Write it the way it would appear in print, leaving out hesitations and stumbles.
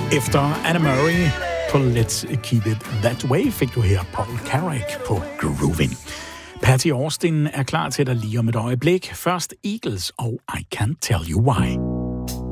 Efter Anna Murray på Let's Keep It That Way fik du her Paul Carrack på Groovin'. Patty Austin er klar til dig lige om et øjeblik. Først Eagles og I Can't Tell You Why.